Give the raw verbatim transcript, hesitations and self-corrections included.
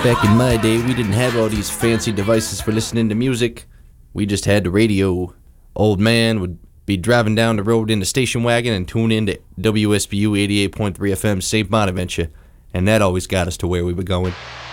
Back in my day, we didn't have all these fancy devices for listening to music. We just had the radio. Old man would be driving down the road in the station wagon and tune in to W S B U eighty-eight point three F M Saint Bonaventure, and that always got us to where we were going.